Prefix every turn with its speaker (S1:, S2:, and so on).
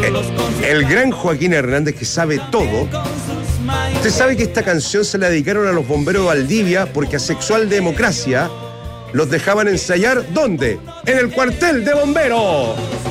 S1: El gran Joaquín Hernández, que sabe todo. Usted sabe que esta canción se la dedicaron a los bomberos de Valdivia porque a Sexual Democracia los dejaban ensayar, ¿dónde? En el cuartel de bomberos.